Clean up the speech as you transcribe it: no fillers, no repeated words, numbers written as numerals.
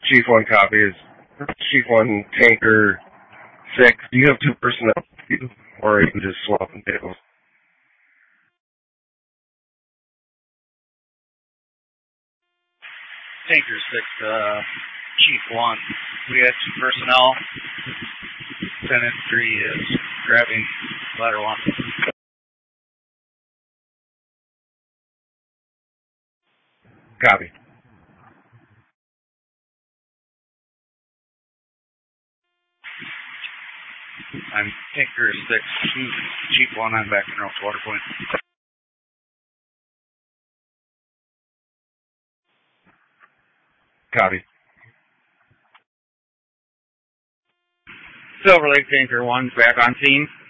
Chief 1 copies. Chief 1, Tanker 6. Do you have 2 personnel with you, or are you just swapping tables? Tanker 6, Chief 1. We have 2 personnel. Lieutenant 3 is grabbing ladder 1. Copy. I'm Tinker 6, Chief 1, I'm back in North Water Point. Copy. Silver Lake Tinker 1's back on scene.